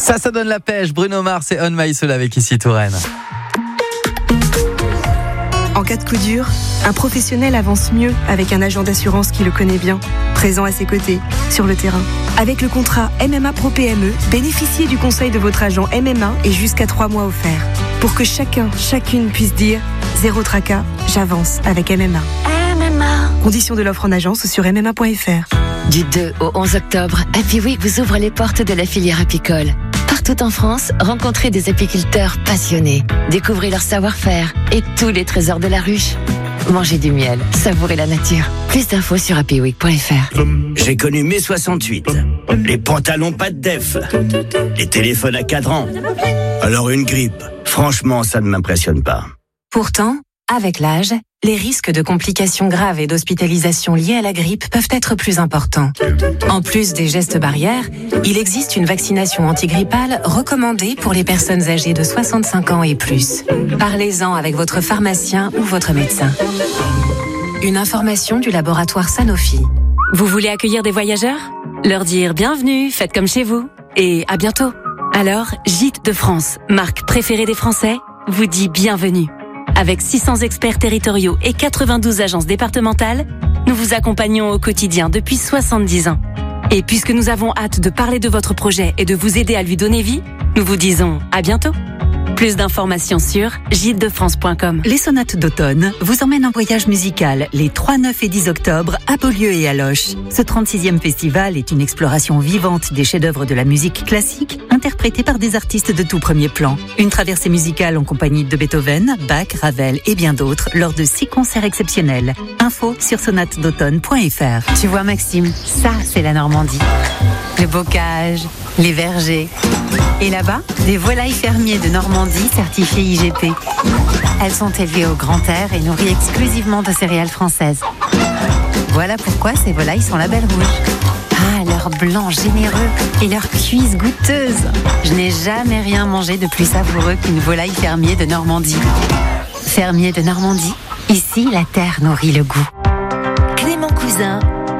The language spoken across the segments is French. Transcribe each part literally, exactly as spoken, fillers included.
Ça, ça donne la pêche. Bruno Mars et On My Soul avec Ici Touraine. En cas de coup dur, un professionnel avance mieux avec un agent d'assurance qui le connaît bien, présent à ses côtés, sur le terrain. Avec le contrat M M A Pro P M E, bénéficiez du conseil de votre agent M M A et jusqu'à trois mois offerts. Pour que chacun, chacune puisse dire « Zéro tracas, j'avance avec M M A ». M M A. Conditions de l'offre en agence ou sur m m a point f r. Du deux au onze octobre, Happy Week vous ouvre les portes de la filière apicole. Partout en France, rencontrez des apiculteurs passionnés. Découvrez leur savoir-faire et tous les trésors de la ruche. Mangez du miel, savourez la nature. Plus d'infos sur happy week point f r. J'ai connu mai soixante-huit. Les pantalons pas de def. Les téléphones à cadran. Alors une grippe, franchement, ça ne m'impressionne pas. Pourtant, avec l'âge, les risques de complications graves et d'hospitalisation liées à la grippe peuvent être plus importants. En plus des gestes barrières, il existe une vaccination antigrippale recommandée pour les personnes âgées de soixante-cinq ans et plus. Parlez-en avec votre pharmacien ou votre médecin. Une information du laboratoire Sanofi. Vous voulez accueillir des voyageurs ? Leur dire bienvenue, faites comme chez vous et à bientôt. Alors, Gîtes de France, marque préférée des Français, vous dit bienvenue. Avec six cents experts territoriaux et quatre-vingt-douze agences départementales, nous vous accompagnons au quotidien depuis soixante-dix ans. Et puisque nous avons hâte de parler de votre projet et de vous aider à lui donner vie, nous vous disons à bientôt. Plus d'informations sur gîtes de france point com. Les Sonates d'automne vous emmènent en voyage musical les trois, neuf et dix octobre à Beaulieu et à Loches. Ce trente-sixième festival est une exploration vivante des chefs-d'œuvre de la musique classique interprétés par des artistes de tout premier plan. Une traversée musicale en compagnie de Beethoven, Bach, Ravel et bien d'autres lors de six concerts exceptionnels. Info sur sonates d'automne point f r. Tu vois Maxime, ça c'est la Normandie. Le bocage, les vergers. Et là-bas, des volailles fermiers de Normandie certifiées I G P. Elles sont élevées au grand air et nourries exclusivement de céréales françaises. Voilà pourquoi ces volailles sont label rouge. Ah, leur blanc généreux et leur cuisse goûteuse. Je n'ai jamais rien mangé de plus savoureux qu'une volaille fermier de Normandie. Fermier de Normandie, ici la terre nourrit le goût. Clément Cousin.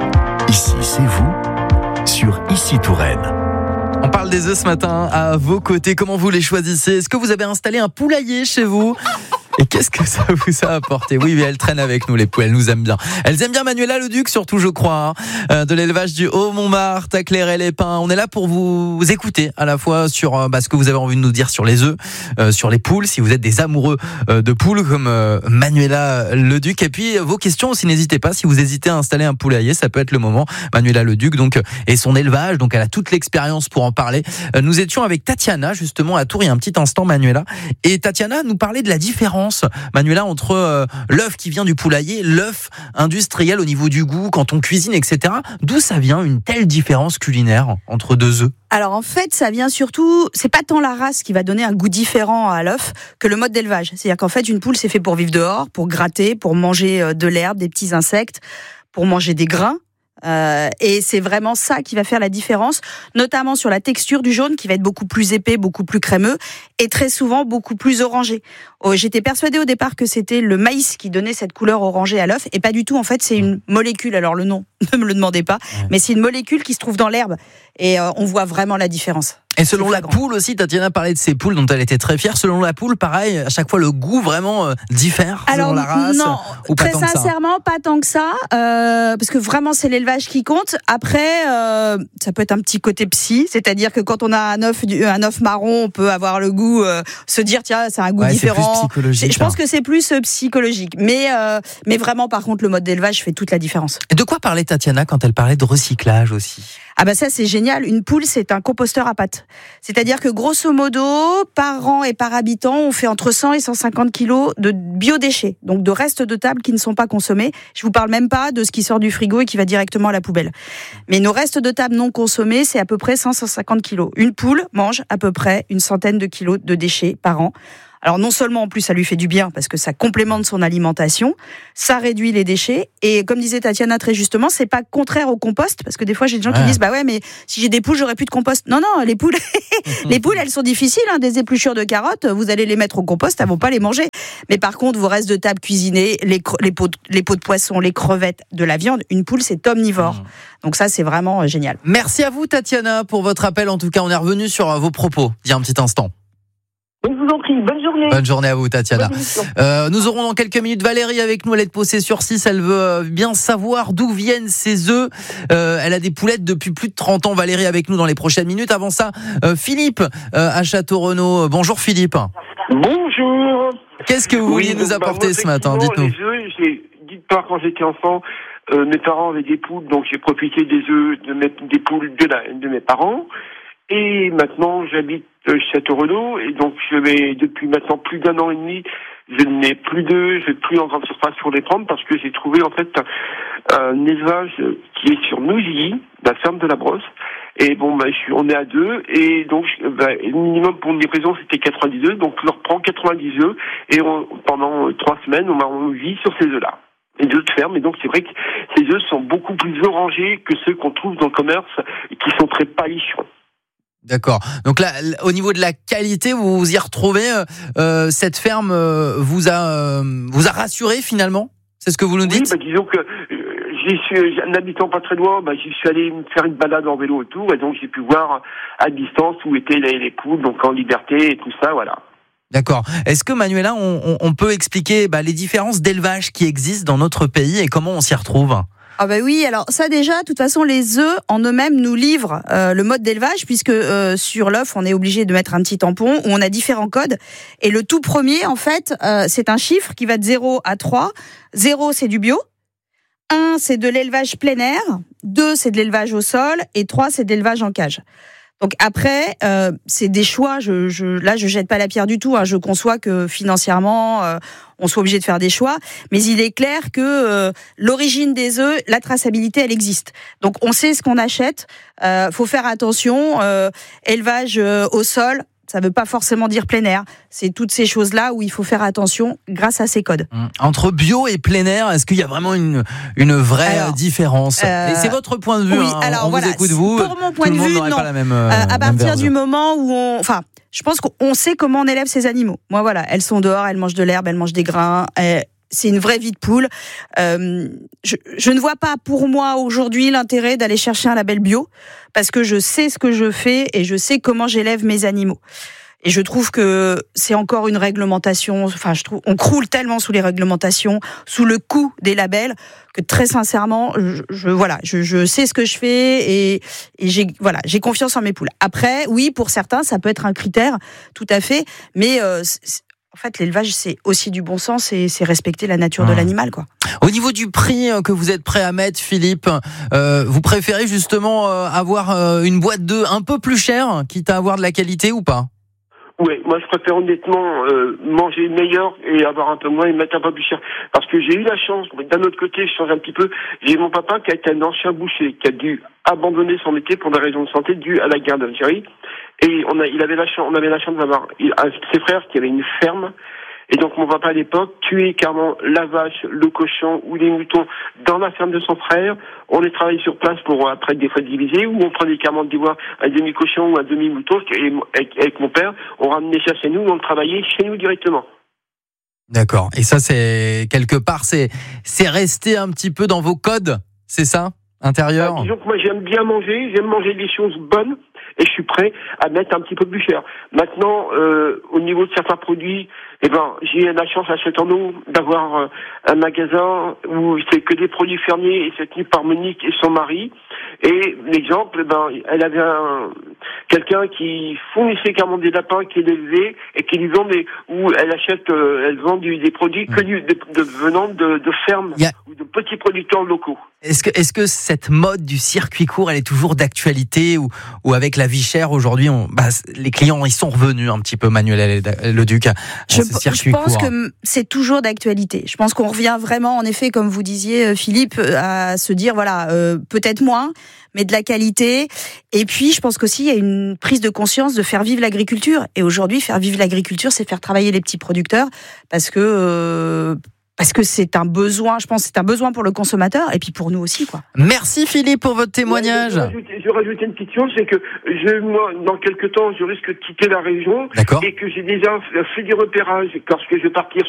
Ici, c'est vous, sur Ici Touraine. On parle des œufs ce matin à vos côtés. Comment vous les choisissez ? Est-ce que vous avez installé un poulailler chez vous ? Et qu'est-ce que ça vous a apporté ? Oui, mais elles traînent avec nous, les poules, elles nous aiment bien. Elles aiment bien Manuela Leduc, surtout, je crois, hein, de l'élevage du Haut-Montmartre, à Clairet-les-Pins. On est là pour vous écouter, à la fois sur bah, ce que vous avez envie de nous dire sur les œufs, euh, sur les poules, si vous êtes des amoureux euh, de poules, comme euh, Manuela Leduc. Et puis, vos questions aussi, n'hésitez pas. Si vous hésitez à installer un poulailler, ça peut être le moment. Manuela Leduc, donc, et son élevage, donc elle a toute l'expérience pour en parler. Euh, nous étions avec Tatiana, justement, à Tours, il y a un petit instant, Manuela. Et Tatiana nous parlait de la différence, Manuela, entre euh, l'œuf qui vient du poulailler, l'œuf industriel au niveau du goût, quand on cuisine, et cetera. D'où ça vient une telle différence culinaire entre deux œufs ? Alors en fait, ça vient surtout, c'est pas tant la race qui va donner un goût différent à l'œuf que le mode d'élevage. C'est-à-dire qu'en fait, une poule, c'est fait pour vivre dehors, pour gratter, pour manger de l'herbe, des petits insectes, pour manger des grains. Euh, et c'est vraiment ça qui va faire la différence, notamment sur la texture du jaune qui va être beaucoup plus épais, beaucoup plus crémeux et très souvent beaucoup plus orangé. Oh, j'étais persuadée au départ que c'était le maïs qui donnait cette couleur orangée à l'œuf et pas du tout. En fait, c'est une molécule. Alors le nom, ne me le demandez pas, ouais. Mais c'est une molécule qui se trouve dans l'herbe et euh, on voit vraiment la différence. Et selon la poule aussi, Tatiana parlait de ses poules dont elle était très fière. Selon la poule, pareil, à chaque fois le goût vraiment euh, diffère. Alors selon la race, non, ou pas très tant sincèrement, que pas tant que ça, euh, parce que vraiment c'est l'élevage qui compte. Après, euh, ça peut être un petit côté psy, c'est-à-dire que quand on a un œuf, un œuf marron, on peut avoir le goût, euh, se dire tiens, c'est un goût ouais, différent. C'est plus psychologique. Je pense que c'est plus euh, psychologique, mais euh, mais vraiment par contre le mode d'élevage fait toute la différence. Et de quoi parlait Tatiana quand elle parlait de recyclage aussi ? Ah bah ça c'est génial, une poule c'est un composteur à pâtes. C'est-à-dire que grosso modo, par an et par habitant, on fait entre cent et cent cinquante kilos de biodéchets, donc de restes de table qui ne sont pas consommés. Je vous parle même pas de ce qui sort du frigo et qui va directement à la poubelle. Mais nos restes de table non consommés, c'est à peu près cent à cent cinquante kilos. Une poule mange à peu près une centaine de kilos de déchets par an. Alors non seulement en plus ça lui fait du bien parce que ça complémente son alimentation, ça réduit les déchets et comme disait Tatiana très justement, c'est pas contraire au compost parce que des fois j'ai des gens ouais. qui disent bah ouais mais si j'ai des poules j'aurais plus de compost. Non non, les poules les poules elles sont difficiles hein, des épluchures de carottes, vous allez les mettre au compost, elles vont pas les manger. Mais par contre, vos restes de table cuisinés, les les pots de, les pots de poisson, les crevettes, de la viande, une poule c'est omnivore. Mmh. Donc ça c'est vraiment euh, génial. Merci à vous Tatiana pour votre appel. En tout cas, on est revenu sur euh, vos propos il y a un petit instant. Je vous en prie, bonne journée. Bonne journée à vous, Tatiana. Euh, nous aurons dans quelques minutes Valérie avec nous. Elle est de Possé-sur-Six. Elle veut bien savoir d'où viennent ses œufs. Euh, elle a des poulettes depuis plus de trente ans. Valérie avec nous dans les prochaines minutes. Avant ça, euh, Philippe euh, à Château-Renaud. Bonjour Philippe. Bonjour. Qu'est-ce que vous oui, vouliez nous donc, apporter bah, ce matin? Dites-nous. Les œufs, j'ai dit pas quand j'étais enfant. Euh, mes parents avaient des poules, donc j'ai profité des œufs de mes, des poules de, la, de mes parents. Et maintenant, j'habite Château-Renaud, et donc je vais, depuis maintenant plus d'un an et demi, je n'ai plus d'œufs, je ne vais plus en grande surface pour les prendre, parce que j'ai trouvé en fait un, un élevage qui est sur Nousilly, la ferme de la Brosse. Et bon, bah, je suis, on est à deux, et donc bah, le minimum pour une livraison c'était quatre-vingt-dix œufs, donc je leur prends quatre-vingt-dix œufs, et on, pendant trois semaines, on, on vit sur ces œufs-là. Et œufs de ferme, et donc c'est vrai que ces œufs sont beaucoup plus orangés que ceux qu'on trouve dans le commerce, et qui sont très palichons. D'accord. Donc là, au niveau de la qualité, vous vous y retrouvez. Euh, cette ferme euh, vous a euh, vous a rassuré finalement. C'est ce que vous nous dites? Oui, bah, disons que euh, j'y suis, n'habitant pas très loin, bah, j'y suis allé me faire une balade en vélo autour, et donc j'ai pu voir à distance où étaient les, les poules, donc en liberté et tout ça, voilà. D'accord. Est-ce que Manuela, on, on, on peut expliquer bah, les différences d'élevage qui existent dans notre pays et comment on s'y retrouve? Ah bah oui, alors ça déjà, de toute façon, les œufs en eux-mêmes nous livrent euh, le mode d'élevage, puisque euh, sur l'œuf, on est obligé de mettre un petit tampon où on a différents codes. Et le tout premier, en fait, euh, c'est un chiffre qui va de zéro à trois. zéro, c'est du bio. un, c'est de l'élevage plein air. deux, c'est de l'élevage au sol. Et trois, c'est de l'élevage en cage. Donc après, euh, c'est des choix. Je, je, là, je jette pas la pierre du tout. Hein. Je conçois que financièrement, euh, on soit obligé de faire des choix. Mais il est clair que euh, l'origine des œufs, la traçabilité, elle existe. Donc on sait ce qu'on achète. Euh, faut faire attention. Euh, élevage euh, au sol, ça veut pas forcément dire plein air. C'est toutes ces choses-là où il faut faire attention grâce à ces codes. Entre bio et plein air, est-ce qu'il y a vraiment une, une vraie alors, différence euh, Et c'est votre point de vue. Oui, hein, alors on voilà, vous écoute, vous. Pour mon point tout de le vue, monde non. pas la même, euh, à partir même du moment où on... Enfin, je pense qu'on sait comment on élève ces animaux. Moi, voilà, elles sont dehors, elles mangent de l'herbe, elles mangent des grains... Elles... C'est une vraie vie de poule. Euh, je, je ne vois pas pour moi aujourd'hui l'intérêt d'aller chercher un label bio parce que je sais ce que je fais et je sais comment j'élève mes animaux. Et je trouve que c'est encore une réglementation. Enfin, je trouve on croule tellement sous les réglementations, sous le coût des labels, que très sincèrement, je, je voilà, je, je sais ce que je fais et, et j'ai voilà, j'ai confiance en mes poules. Après, oui, pour certains, ça peut être un critère, tout à fait, mais euh, c'est, en fait, l'élevage, c'est aussi du bon sens et c'est respecter la nature mmh. de l'animal, quoi. Au niveau du prix que vous êtes prêt à mettre, Philippe, euh, vous préférez justement euh, avoir euh, une boîte d'œufs un peu plus chère, quitte à avoir de la qualité ou pas? Oui, moi je préfère honnêtement euh, manger meilleur et avoir un peu moins et mettre un peu plus cher. Parce que j'ai eu la chance, mais d'un autre côté, je change un petit peu, j'ai mon papa qui a été un ancien boucher, qui a dû abandonner son métier pour des raisons de santé dues à la guerre d'Algérie. Et on a, il avait la chance, on avait la chance d'avoir il, un, ses frères qui avaient une ferme. Et donc mon papa à l'époque tuait carrément la vache, le cochon ou les moutons dans la ferme de son frère. On les travaillait sur place pour après des fois diviser, ou on prenait carrément d'ivoire un demi-cochon ou un demi-mouton. Et avec, avec mon père, on ramenait ça chez nous, on le travaillait chez nous directement. D'accord. Et ça, c'est quelque part, c'est c'est resté un petit peu dans vos codes, c'est ça, intérieur. Bah, disons que moi j'aime bien manger, j'aime manger des choses bonnes. Et je suis prêt à mettre un petit peu plus cher. Maintenant, euh, au niveau de certains produits, eh ben, j'ai la chance à Château-Renaud d'avoir euh, un magasin où c'est que des produits fermiers et c'est tenu par Monique et son mari. Et l'exemple, eh ben, elle avait un, quelqu'un qui fournissait carrément des lapins qui élevait et qui lui vend des, où elle achète, euh, elle vend du, des produits que du, de, de, venant de, de fermes yeah. ou de petits producteurs locaux. Est-ce que, est-ce que cette mode du circuit court, elle est toujours d'actualité ou, ou avec la vie chère aujourd'hui, on, bah, les clients, ils sont revenus un petit peu, Manuela Leduc, à je, ce circuit je pense court. que c'est toujours d'actualité. Je pense qu'on revient vraiment, en effet, comme vous disiez, Philippe, à se dire, voilà, euh, peut-être moins, mais de la qualité. Et puis, je pense qu'aussi, il y a une prise de conscience de faire vivre l'agriculture. Et aujourd'hui, faire vivre l'agriculture, c'est faire travailler les petits producteurs, parce que... Euh, Parce que c'est un besoin, je pense, c'est un besoin pour le consommateur et puis pour nous aussi, quoi. Merci Philippe pour votre témoignage. Ouais, je, rajoute, je rajoute une petite chose, c'est que je, moi, dans quelques temps, je risque de quitter la région. D'accord. Et que j'ai déjà fait des repérages lorsque je vais partir